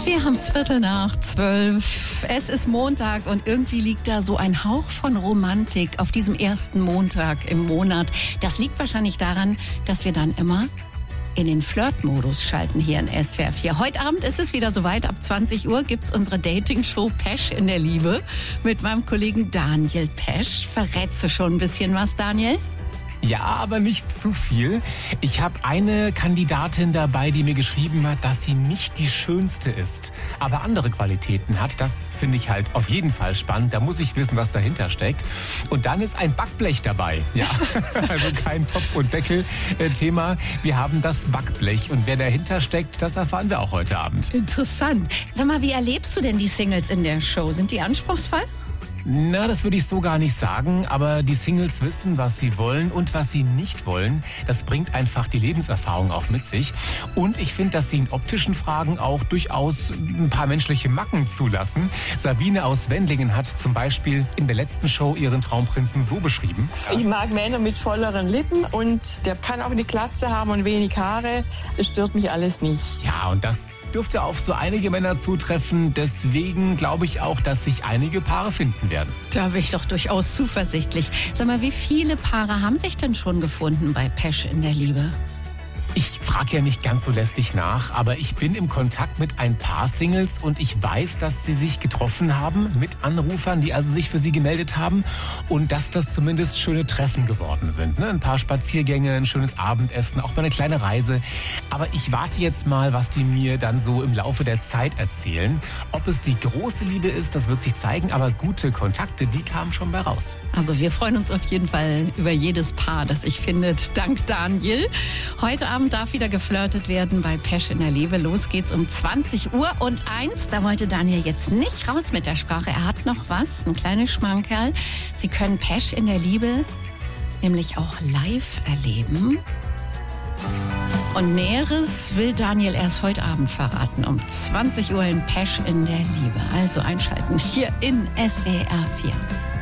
Wir haben es 11:45. Es ist Montag und irgendwie liegt da so ein Hauch von Romantik auf diesem ersten Montag im Monat. Das liegt wahrscheinlich daran, dass wir dann immer in den Flirt-Modus schalten hier in SWR 4. Heute Abend ist es wieder soweit. Ab 20 Uhr gibt's unsere Dating-Show Pesch in der Liebe mit meinem Kollegen Daniel Pesch. Verrätst du schon ein bisschen was, Daniel? Ja, aber nicht zu viel. Ich habe eine Kandidatin dabei, die mir geschrieben hat, dass sie nicht die schönste ist, aber andere Qualitäten hat. Das finde ich halt auf jeden Fall spannend. Da muss ich wissen, was dahinter steckt. Und dann ist ein Backblech dabei. Ja, also kein Topf- und Deckel-Thema. Wir haben das Backblech. Und wer dahinter steckt, das erfahren wir auch heute Abend. Interessant. Sag mal, wie erlebst du denn die Singles in der Show? Sind die anspruchsvoll? Na, das würde ich so gar nicht sagen, aber die Singles wissen, was sie wollen und was sie nicht wollen. Das bringt einfach die Lebenserfahrung auch mit sich. Und ich finde, dass sie in optischen Fragen auch durchaus ein paar menschliche Macken zulassen. Sabine aus Wendlingen hat zum Beispiel in der letzten Show ihren Traumprinzen so beschrieben. Ich mag Männer mit volleren Lippen und der kann auch eine Glatze haben und wenig Haare. Das stört mich alles nicht. Ja, und das dürfte auf so einige Männer zutreffen. Deswegen glaube ich auch, dass sich einige Paare finden werden. Da bin ich doch durchaus zuversichtlich. Sag mal, wie viele Paare haben sich denn schon gefunden bei Pesch in der Liebe? Ich frage ja nicht ganz so lästig nach, aber ich bin im Kontakt mit ein paar Singles und ich weiß, dass sie sich getroffen haben mit Anrufern, die also sich für sie gemeldet haben und dass das zumindest schöne Treffen geworden sind. Ne? Ein paar Spaziergänge, ein schönes Abendessen, auch mal eine kleine Reise. Aber ich warte jetzt mal, was die mir dann so im Laufe der Zeit erzählen. Ob es die große Liebe ist, das wird sich zeigen, aber gute Kontakte, die kamen schon bei raus. Also wir freuen uns auf jeden Fall über jedes Paar, das sich findet, dank Daniel. Heute Abend darf wieder geflirtet werden bei Pesch in der Liebe. Los geht's um 20 Uhr und 1. Da wollte Daniel jetzt nicht raus mit der Sprache. Er hat noch was, ein kleines Schmankerl. Sie können Pesch in der Liebe nämlich auch live erleben. Und Näheres will Daniel erst heute Abend verraten. Um 20 Uhr in Pesch in der Liebe. Also einschalten hier in SWR 4.